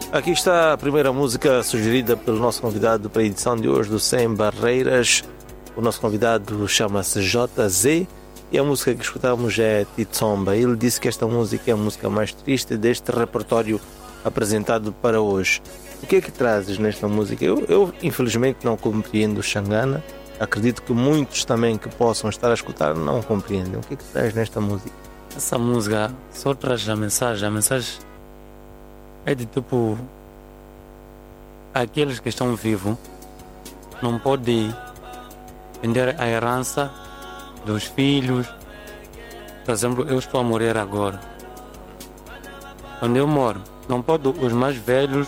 Aqui está a primeira música sugerida pelo nosso convidado para a edição de hoje do Sem Barreiras. O nosso convidado chama-se JZ e a música que escutamos é Titsomba. Ele disse que esta música é a música mais triste deste repertório apresentado para hoje. O que é que trazes nesta música? Eu infelizmente não compreendo o Xangana. Acredito que muitos também que possam estar a escutar não compreendem. O que é que traz nesta música? Essa música só traz a mensagem. A mensagem é de tipo: aqueles que estão vivos não podem vender a herança dos filhos. Por exemplo, eu estou a morrer agora. Quando eu moro, não pode os mais velhos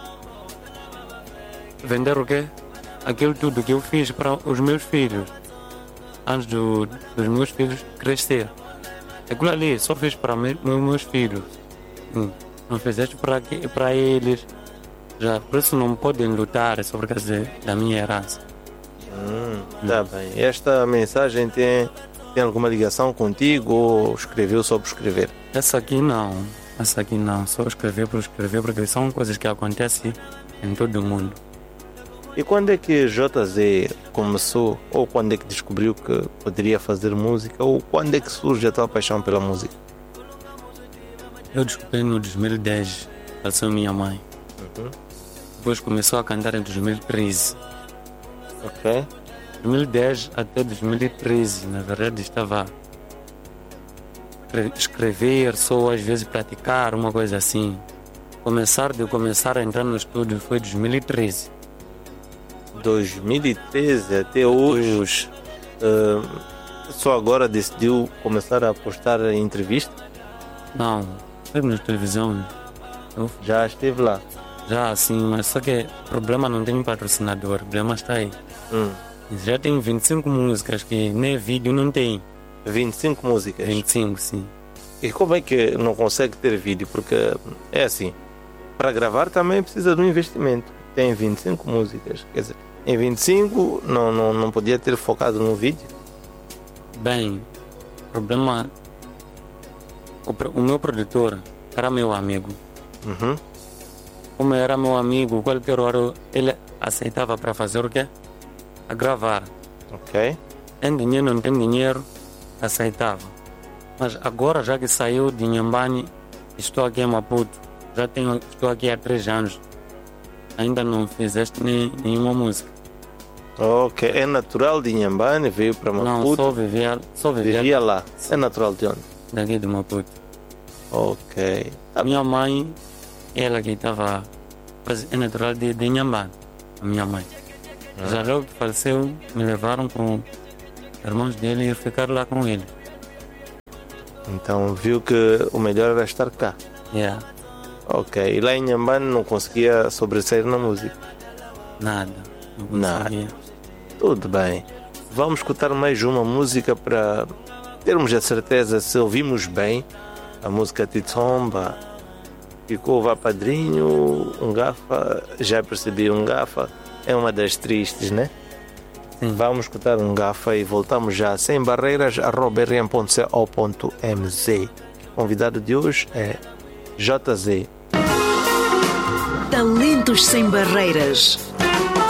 vender o quê? Aquilo tudo que eu fiz para os meus filhos antes dos meus filhos crescer. Aquilo ali só fiz para meus filhos. Não fizeste para eles. Já, por isso não podem lutar sobre causa da minha herança. Tá bem. Esta mensagem tem alguma ligação contigo ou escreveu só por escrever? Essa aqui não. Só escrever por escrever, porque são coisas que acontecem em todo o mundo. E quando é que JZ começou, ou quando é que descobriu que poderia fazer música, ou quando é que surge a tua paixão pela música? Eu descobri no 2010, faleceu minha mãe. Depois começou a cantar em 2013. Ok. 2010 até 2013, na verdade, estava a escrever, só às vezes praticar, uma coisa assim. Começar a entrar no estúdio foi 2013. 2013 até hoje. Só agora decidiu começar a postar em entrevista? Não, foi na televisão. Já esteve lá? Já, sim, mas só que o problema não tem patrocinador, o problema está aí. Já tem 25 músicas que nem vídeo não tem. 25 músicas? 25, sim. E como é que não consegue ter vídeo? Porque é assim, para gravar também precisa de um investimento. Tem 25 músicas, quer dizer, em 25 não podia ter focado no vídeo? Bem, o problema... O meu produtor era meu amigo. Como era meu amigo, qualquer hora ele aceitava para fazer o quê? A gravar. Ok. Tem dinheiro, não tem dinheiro, aceitava. Mas agora, já que saiu de Inhambane, estou aqui em Maputo. Estou aqui há 3 anos. Ainda não fizeste nenhuma música. Ok. É natural de Inhambane, veio para Maputo? Não, só vivia lá. É natural de onde? Daqui de Maputo. Ok. A minha mãe, ela que estava... É natural de Inhambane, a minha mãe. Já logo que faleceu, me levaram com os irmãos dele e ficar lá com ele. Então viu que o melhor era estar cá. Yeah. Ok. E lá em Inhambane não conseguia sobressair na música? Nada. Nada. Tudo bem. Vamos escutar mais uma música para termos a certeza se ouvimos bem. A música Titsomba. Ficou Vá Padrinho, Ngafa, já percebi, Ngafa é uma das tristes, né? Sim. Vamos escutar Ngafa e voltamos já sem barreiras, @rm.co.mz. O convidado de hoje é JZ. Talentos sem barreiras.